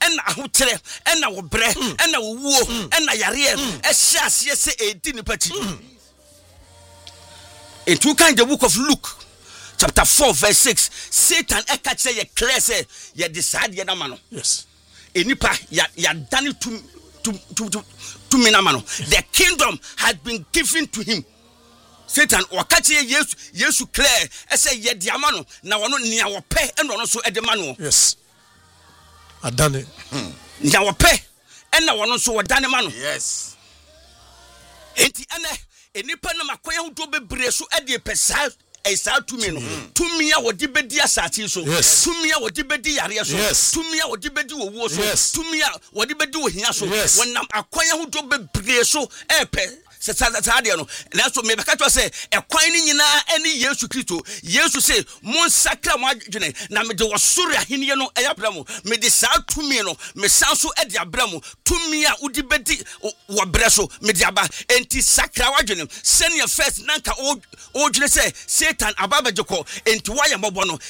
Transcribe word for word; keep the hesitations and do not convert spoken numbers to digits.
ɛna ahotere ɛna wobrɛ ɛna wowuo ɛna yare ɛhyɛ aseɛ sɛ edi nipa ti in two kind the book of Luke chapter four verse six Satan eka kire ye clear say ye decide ye na ma no yes enipa ya ya dane to to to to me na ma no the kingdom had been given to him. Satan waka kire yesu yesu clear e say ye de ama no na wono nea wo pe e no so e de ma no yes adane nea wo pe e na wono so wo dane ma no yes enti ene enipa na makoya ho do bebre so e de pesa esa tumi no tumi a wodi bedi asati so tumi a wodi bedi yare so tumi a wodi bedi wowo so tumi a wodi bedi ohia so wonam akoya ho do bebre so e pe sesade no na so me beka to say ekwan ni nyina eni Yesu Kristo Yesu say mon sakra mo adwene na me de wosori ahenie no eyabra mo me de sa tumi no me sanso e de abra mo tumi a udi bedi wo bre so me de aba enti sakra wadwene senior first nanka o o dwene say Satan ababa jeko enti waye mobo no